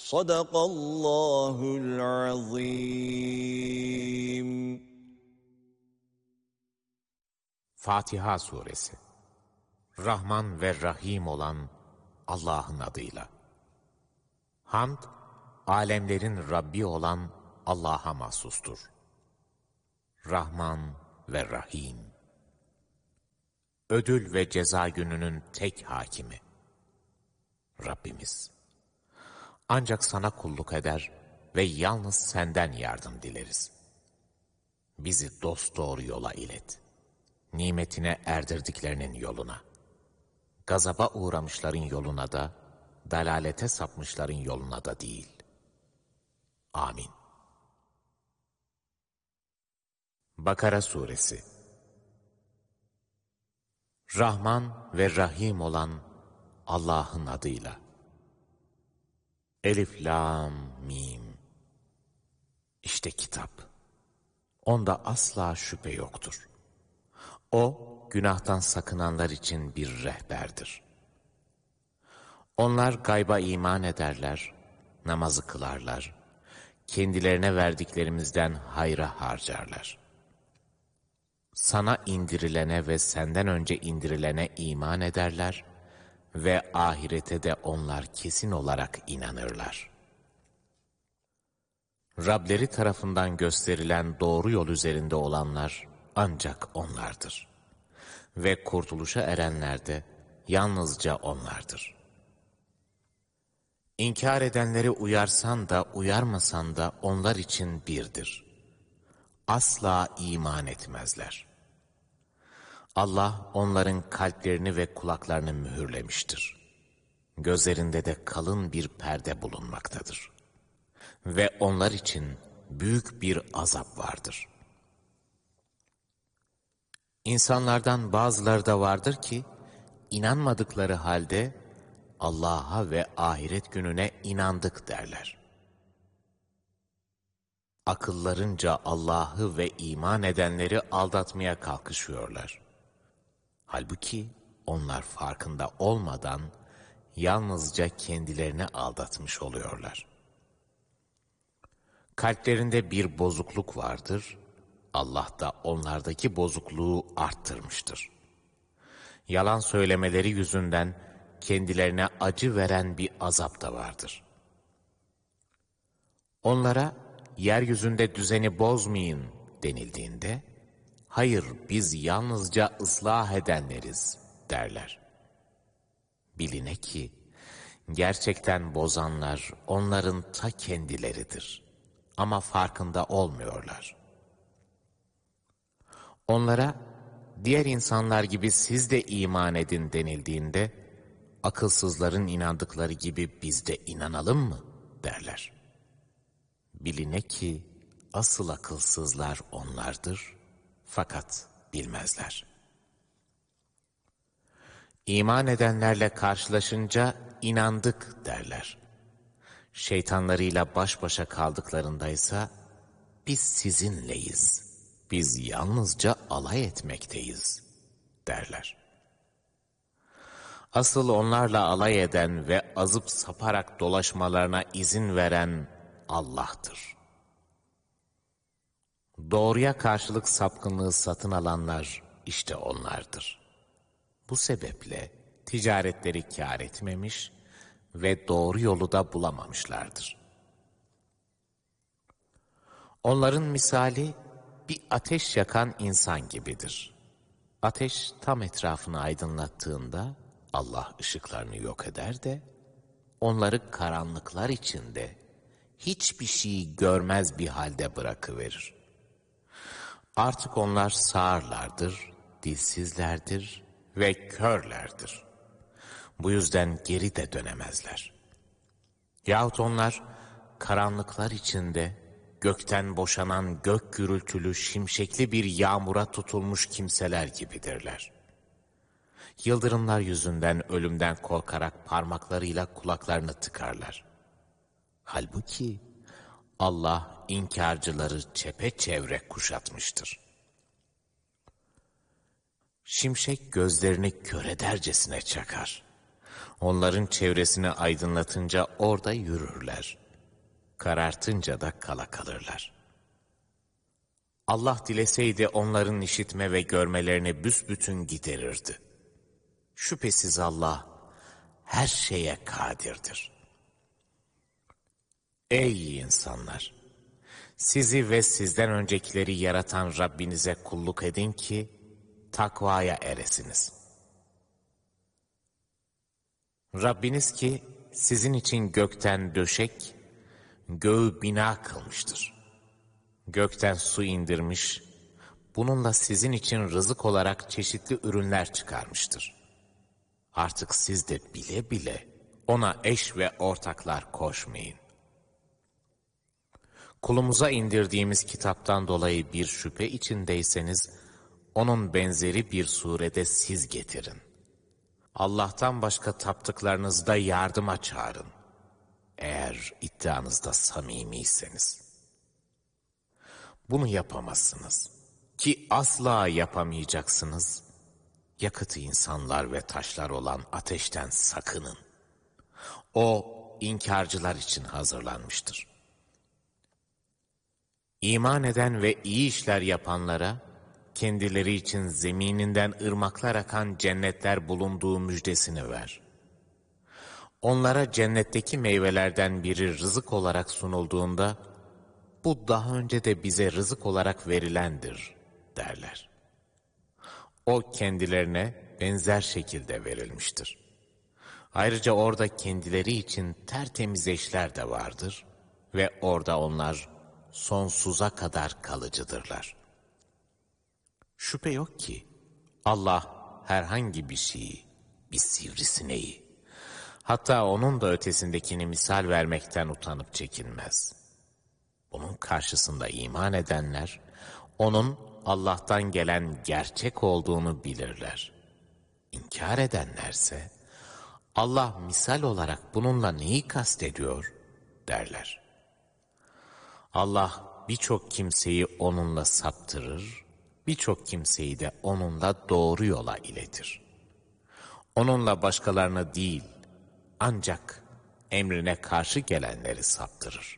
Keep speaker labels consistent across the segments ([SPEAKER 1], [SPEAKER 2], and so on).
[SPEAKER 1] Sadakallahul azim.
[SPEAKER 2] Fatiha Suresi. Rahman ve Rahim olan Allah'ın adıyla. Hamd, alemlerin Rabbi olan Allah'a mahsustur. Rahman ve Rahim. Ödül ve ceza gününün tek hakimi. Rabbimiz. Ancak sana kulluk eder ve yalnız senden yardım dileriz. Bizi dosdoğru yola ilet. Nimetine erdirdiklerinin yoluna. Gazaba uğramışların yoluna da, dalalete sapmışların yoluna da değil. Amin. Bakara Suresi. Rahman ve Rahim olan Allah'ın adıyla. Elif, Lam, Mim. İşte kitap. Onda asla şüphe yoktur. O, günahtan sakınanlar için bir rehberdir. Onlar gayba iman ederler, namazı kılarlar, kendilerine verdiklerimizden hayra harcarlar. Sana indirilene ve senden önce indirilene iman ederler ve ahirete de onlar kesin olarak inanırlar. Rableri tarafından gösterilen doğru yol üzerinde olanlar ancak onlardır. Ve kurtuluşa erenler de yalnızca onlardır. İnkar edenleri uyarsan da uyarmasan da onlar için birdir. Asla iman etmezler. Allah onların kalplerini ve kulaklarını mühürlemiştir. Gözlerinde de kalın bir perde bulunmaktadır. Ve onlar için büyük bir azap vardır. İnsanlardan bazıları da vardır ki, inanmadıkları halde Allah'a ve ahiret gününe inandık derler. Akıllarınca Allah'ı ve iman edenleri aldatmaya kalkışıyorlar. Halbuki onlar farkında olmadan yalnızca kendilerini aldatmış oluyorlar. Kalplerinde bir bozukluk vardır, Allah da onlardaki bozukluğu arttırmıştır. Yalan söylemeleri yüzünden kendilerine acı veren bir azap da vardır. Onlara yeryüzünde düzeni bozmayın denildiğinde, hayır biz yalnızca ıslah edenleriz derler. Biline ki gerçekten bozanlar onların ta kendileridir ama farkında olmuyorlar. Onlara diğer insanlar gibi siz de iman edin denildiğinde, akılsızların inandıkları gibi biz de inanalım mı derler. Biline ki asıl akılsızlar onlardır fakat bilmezler. İman edenlerle karşılaşınca inandık derler. Şeytanlarıyla baş başa kaldıklarındaysa biz sizinleyiz, biz yalnızca alay etmekteyiz derler. Asıl onlarla alay eden ve azıp saparak dolaşmalarına izin veren Allah'tır. Doğruya karşılık sapkınlığı satın alanlar işte onlardır. Bu sebeple ticaretleri kâr etmemiş ve doğru yolu da bulamamışlardır. Onların misali bir ateş yakan insan gibidir. Ateş tam etrafını aydınlattığında Allah ışıklarını yok eder de onları karanlıklar içinde hiçbir şey görmez bir halde bırakıverir. Artık onlar sağırlardır, dilsizlerdir ve körlerdir. Bu yüzden geri de dönemezler. Yahut onlar karanlıklar içinde gökten boşanan gök gürültülü şimşekli bir yağmura tutulmuş kimseler gibidirler. Yıldırımlar yüzünden ölümden korkarak parmaklarıyla kulaklarını tıkarlar. Halbuki Allah inkarcıları çepeçevre kuşatmıştır. Şimşek gözlerini kör edercesine çakar. Onların çevresini aydınlatınca orada yürürler. Karartınca da kala kalırlar. Allah dileseydi onların işitme ve görmelerini büsbütün giderirdi. Şüphesiz Allah her şeye kadirdir. Ey insanlar! Sizi ve sizden öncekileri yaratan Rabbinize kulluk edin ki takvaya eresiniz. Rabbiniz ki sizin için gökten döşek, göğü bina kılmıştır. Gökten su indirmiş, bununla sizin için rızık olarak çeşitli ürünler çıkarmıştır. Artık siz de bile bile ona eş ve ortaklar koşmayın. Kulumuza indirdiğimiz kitaptan dolayı bir şüphe içindeyseniz, onun benzeri bir surede siz getirin. Allah'tan başka taptıklarınızda yardıma çağırın. Eğer iddianızda samimiyseniz. Bunu yapamazsınız ki asla yapamayacaksınız. Yakıtı insanlar ve taşlar olan ateşten sakının. O inkarcılar için hazırlanmıştır. İman eden ve iyi işler yapanlara, kendileri için zemininden ırmaklar akan cennetler bulunduğu müjdesini ver. Onlara cennetteki meyvelerden biri rızık olarak sunulduğunda, bu daha önce de bize rızık olarak verilendir derler. O kendilerine benzer şekilde verilmiştir. Ayrıca orada kendileri için tertemiz eşler de vardır ve orada onlar sonsuza kadar kalıcıdırlar. Şüphe yok ki Allah herhangi bir şeyi, bir sivrisineği, hatta onun da ötesindekini misal vermekten utanıp çekinmez. Bunun karşısında iman edenler, onun Allah'tan gelen gerçek olduğunu bilirler. İnkar edenlerse, Allah misal olarak bununla neyi kastediyor derler. Allah birçok kimseyi onunla saptırır, birçok kimseyi de onunla doğru yola iletir. Onunla başkalarını değil, ancak emrine karşı gelenleri saptırır.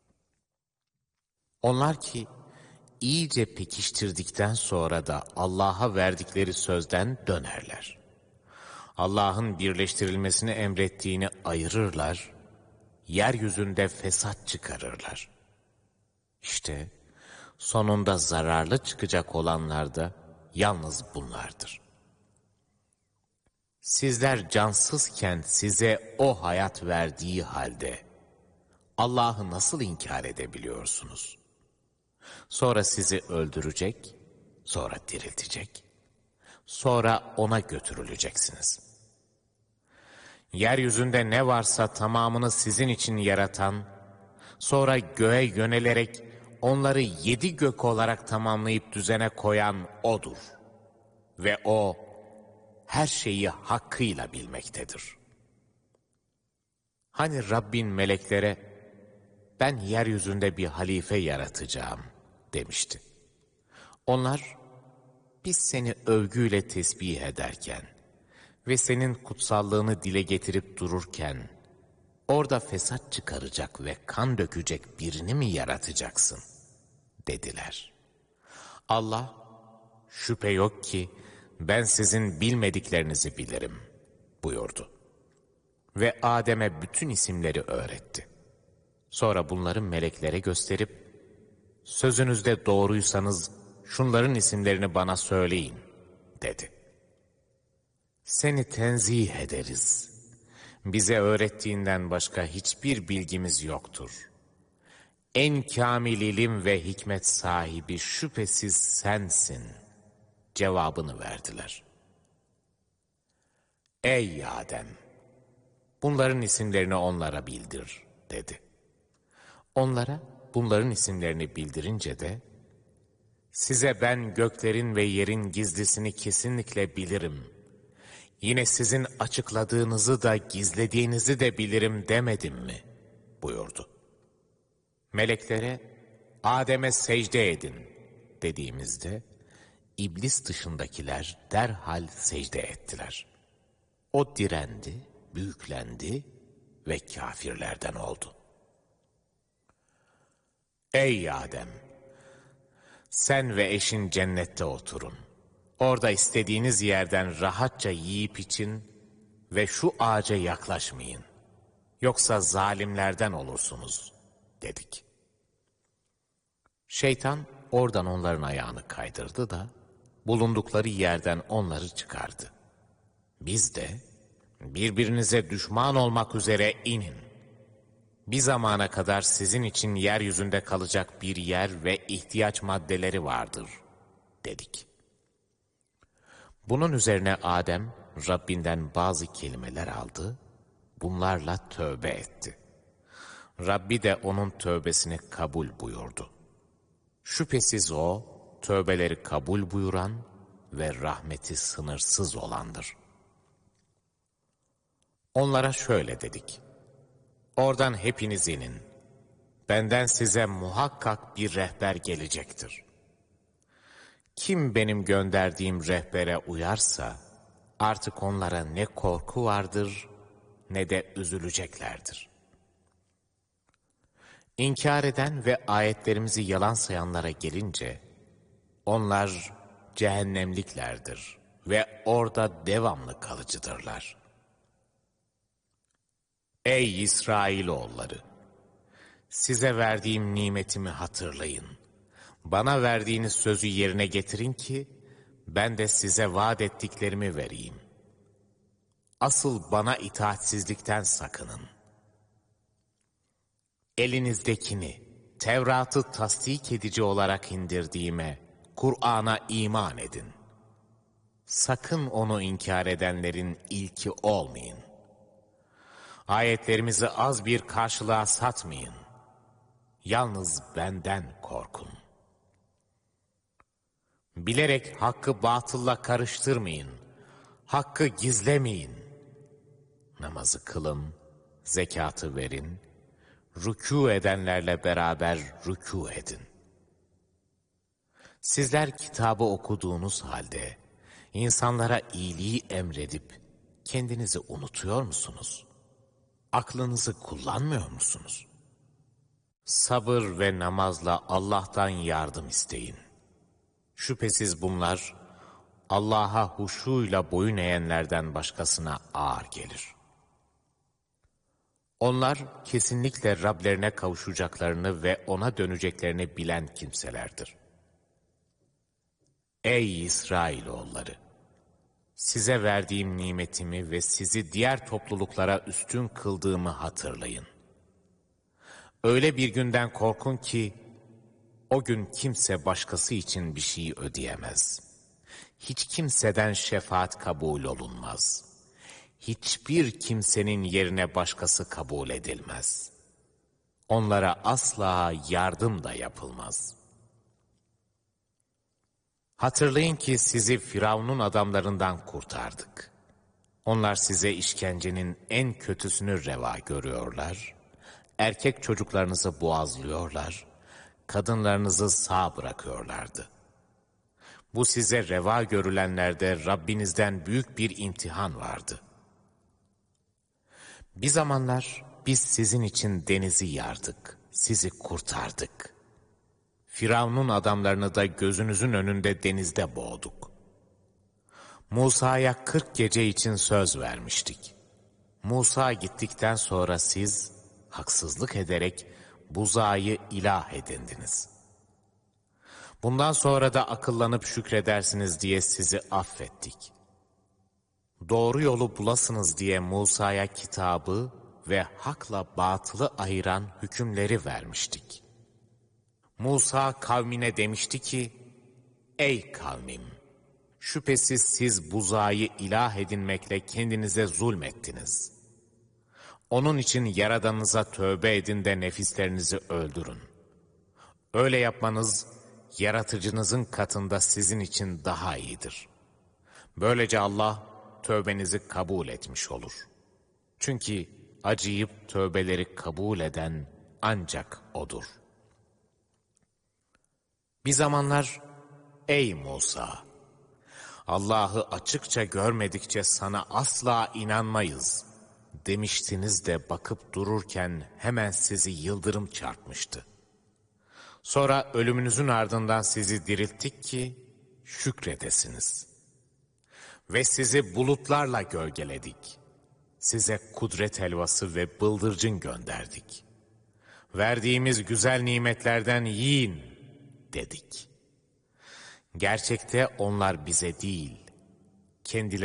[SPEAKER 2] Onlar ki iyice pekiştirdikten sonra da Allah'a verdikleri sözden dönerler. Allah'ın birleştirilmesini emrettiğini ayırırlar, yeryüzünde fesat çıkarırlar. İşte sonunda zararlı çıkacak olanlar da yalnız bunlardır. Sizler cansızken size o hayat verdiği halde Allah'ı nasıl inkar edebiliyorsunuz? Sonra sizi öldürecek, sonra diriltecek, sonra ona götürüleceksiniz. Yeryüzünde ne varsa tamamını sizin için yaratan, sonra göğe yönelerek onları 7 gök olarak tamamlayıp düzene koyan O'dur. Ve O, her şeyi hakkıyla bilmektedir. Hani Rabbin meleklere, ben yeryüzünde bir halife yaratacağım demişti. Onlar, biz seni övgüyle tesbih ederken ve senin kutsallığını dile getirip dururken, orada fesat çıkaracak ve kan dökecek birini mi yaratacaksın? Dediler. Allah, şüphe yok ki ben sizin bilmediklerinizi bilirim buyurdu. Ve Adem'e bütün isimleri öğretti. Sonra bunları meleklere gösterip, sözünüzde doğruysanız şunların isimlerini bana söyleyin dedi. Seni tenzih ederiz. Bize öğrettiğinden başka hiçbir bilgimiz yoktur. En kâmil ilim ve hikmet sahibi şüphesiz sensin cevabını verdiler. Ey Adem! Bunların isimlerini onlara bildir dedi. Onlara bunların isimlerini bildirince de, size ben göklerin ve yerin gizlisini kesinlikle bilirim. Yine sizin açıkladığınızı da gizlediğinizi de bilirim demedim mi? Buyurdu. Meleklere, Adem'e secde edin dediğimizde, iblis dışındakiler derhal secde ettiler. O direndi büyüklendi ve kâfirlerden oldu. Ey Adem! Sen ve eşin cennette oturun. Orada istediğiniz yerden rahatça yiyip için ve şu ağaca yaklaşmayın. Yoksa zalimlerden olursunuz, dedik. Şeytan oradan onların ayağını kaydırdı da bulundukları yerden onları çıkardı. Biz de birbirinize düşman olmak üzere inin. Bir zamana kadar sizin için yeryüzünde kalacak bir yer ve ihtiyaç maddeleri vardır, dedik. Bunun üzerine Adem Rabbinden bazı kelimeler aldı, bunlarla tövbe etti. Rabbi de onun tövbesini kabul buyurdu. Şüphesiz o, tövbeleri kabul buyuran ve rahmeti sınırsız olandır. Onlara şöyle dedik: oradan hepiniz inin. Benden size muhakkak bir rehber gelecektir. Kim benim gönderdiğim rehbere uyarsa, artık onlara ne korku vardır, ne de üzüleceklerdir. İnkar eden ve ayetlerimizi yalan sayanlara gelince, onlar cehennemliklerdir ve orada devamlı kalıcıdırlar. Ey İsrailoğulları! Size verdiğim nimetimi hatırlayın. Bana verdiğiniz sözü yerine getirin ki, ben de size vaat ettiklerimi vereyim. Asıl bana itaatsizlikten sakının. Elinizdekini, Tevrat'ı tasdik edici olarak indirdiğime, Kur'an'a iman edin. Sakın onu inkar edenlerin ilki olmayın. Ayetlerimizi az bir karşılığa satmayın. Yalnız benden korkun. Bilerek hakkı batılla karıştırmayın. Hakkı gizlemeyin. Namazı kılın, zekatı verin, rükû edenlerle beraber rükû edin. Sizler kitabı okuduğunuz halde insanlara iyiliği emredip kendinizi unutuyor musunuz? Aklınızı kullanmıyor musunuz? Sabır ve namazla Allah'tan yardım isteyin. Şüphesiz bunlar Allah'a huşuyla boyun eğenlerden başkasına ağır gelir. Onlar kesinlikle Rablerine kavuşacaklarını ve ona döneceklerini bilen kimselerdir. Ey İsrailoğulları! Size verdiğim nimetimi ve sizi diğer topluluklara üstün kıldığımı hatırlayın. Öyle bir günden korkun ki, o gün kimse başkası için bir şey ödeyemez. Hiç kimseden şefaat kabul olunmaz. Hiçbir kimsenin yerine başkası kabul edilmez. Onlara asla yardım da yapılmaz. Hatırlayın ki sizi Firavun'un adamlarından kurtardık. Onlar size işkencenin en kötüsünü reva görüyorlar. Erkek çocuklarınızı boğazlıyorlar. Kadınlarınızı sağ bırakıyorlardı. Bu size reva görülenlerde Rabbinizden büyük bir imtihan vardı. Bir zamanlar biz sizin için denizi yardık, sizi kurtardık. Firavun'un adamlarını da gözünüzün önünde denizde boğduk. Musa'ya 40 gece için söz vermiştik. Musa gittikten sonra siz haksızlık ederek buzağı ilah edindiniz. Bundan sonra da akıllanıp şükredersiniz diye sizi affettik. Doğru yolu bulasınız diye Musa'ya kitabı ve hakla batılı ayıran hükümleri vermiştik. Musa kavmine demişti ki, ey kavmim! Şüphesiz siz buzağı ilah edinmekle kendinize zulmettiniz. Onun için Yaradanınıza tövbe edin de nefislerinizi öldürün. Öyle yapmanız, yaratıcınızın katında sizin için daha iyidir. Böylece Allah, tövbenizi kabul etmiş olur. Çünkü acıyıp tövbeleri kabul eden ancak O'dur. Bir zamanlar, ey Musa! Allah'ı açıkça görmedikçe sana asla inanmayız. demiştiniz de bakıp dururken hemen sizi yıldırım çarpmıştı. Sonra ölümünüzün ardından sizi dirilttik ki şükredesiniz. Ve sizi bulutlarla gölgeledik. Size kudret helvası ve bıldırcın gönderdik. Verdiğimiz güzel nimetlerden yiyin dedik. Gerçekte onlar bize değil, kendilerine